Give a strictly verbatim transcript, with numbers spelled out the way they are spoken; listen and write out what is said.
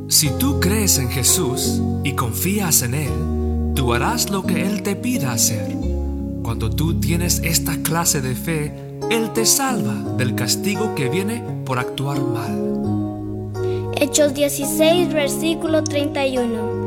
Si tú crees en Jesús y confías en Él, tú harás lo que Él te pida hacer. Cuando tú tienes esta clase de fe, Él te salva del castigo que viene por actuar mal. Hechos dieciséis, versículo treinta y uno.